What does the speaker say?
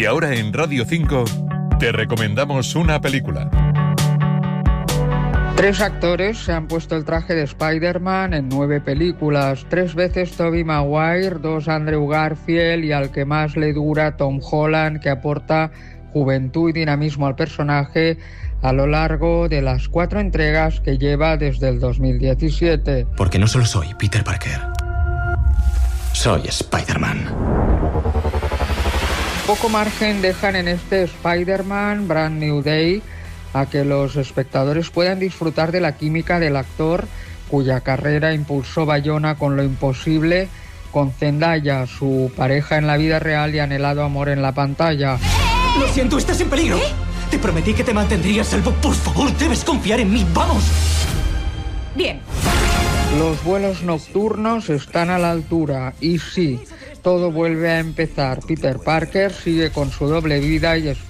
Y ahora en Radio 5 te recomendamos una película. 3 actores se han puesto el traje de Spider-Man en 9 películas. 3 veces Tobey Maguire, 2 Andrew Garfield y al que más le dura Tom Holland, que aporta juventud y dinamismo al personaje a lo largo de las 4 entregas que lleva desde el 2017. Porque no solo soy Peter Parker, soy Spider-Man. Poco margen dejan en este Spider-Man Brand New Day a que los espectadores puedan disfrutar de la química del actor, cuya carrera impulsó Bayona con Lo Imposible, con Zendaya, su pareja en la vida real y anhelado amor en la pantalla. Lo siento, estás en peligro. Te prometí que te mantendría a salvo. Por favor, debes confiar en mí. ¡Vamos! Bien. Los vuelos nocturnos están a la altura y sí, todo vuelve a empezar. Peter Parker sigue con su doble vida y